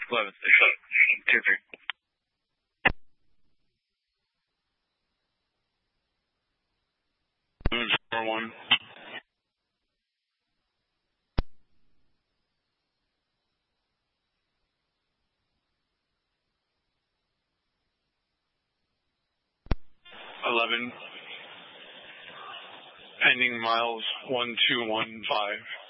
11 station. 2-3. Moon 4-1. Ending miles 1215.